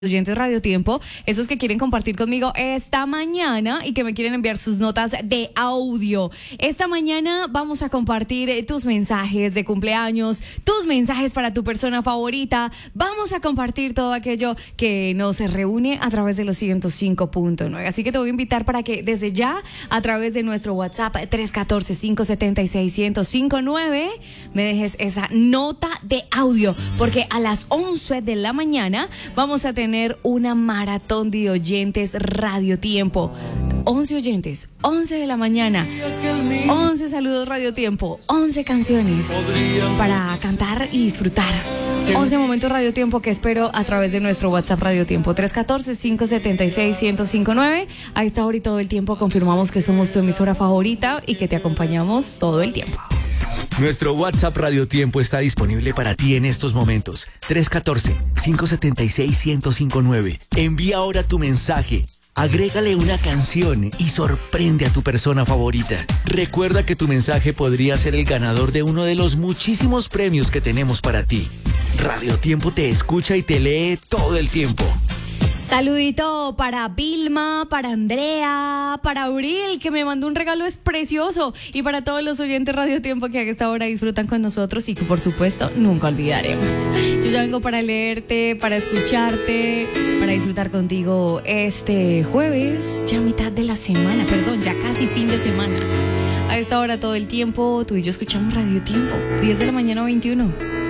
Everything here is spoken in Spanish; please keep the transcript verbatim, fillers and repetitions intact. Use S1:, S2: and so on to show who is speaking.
S1: Oyentes Radio Tiempo, esos que quieren compartir conmigo esta mañana y que me quieren enviar sus notas de audio. Esta mañana vamos a compartir eh, tus mensajes de cumpleaños, tus mensajes para tu persona favorita. Vamos a compartir todo aquello que nos reúne a través de los ciento cinco punto nueve. Así que te voy a invitar para que desde ya, a través de nuestro WhatsApp tres uno cuatro, cinco siete seis, uno cero cinco nueve, me dejes esa nota de audio, porque a las once de la mañana vamos a tener una maratón de oyentes Radio Tiempo. once oyentes, once de la mañana, once saludos Radio Tiempo, once canciones para cantar y disfrutar. once momentos Radio Tiempo que espero a través de nuestro WhatsApp Radio Tiempo tres uno cuatro, cinco siete seis, uno cero cinco nueve. A esta hora y todo el tiempo confirmamos que somos tu emisora favorita y que te acompañamos todo el tiempo.
S2: Nuestro WhatsApp Radio Tiempo está disponible para ti en estos momentos. tres uno cuatro, cinco siete seis, uno cero cinco nueve. Envía ahora tu mensaje. Agrégale una canción y sorprende a tu persona favorita. Recuerda que tu mensaje podría ser el ganador de uno de los muchísimos premios que tenemos para ti. Radio Tiempo te escucha y te lee todo el tiempo.
S1: Saludito para Vilma, para Andrea, para Abril, que me mandó un regalo, es precioso. Y para todos los oyentes Radio Tiempo que a esta hora disfrutan con nosotros y que por supuesto nunca olvidaremos. Yo ya vengo para leerte, para escucharte, para disfrutar contigo este jueves, ya mitad de la semana, perdón, ya casi fin de semana. A esta hora todo el tiempo, tú y yo escuchamos Radio Tiempo, diez de la mañana veintiuno.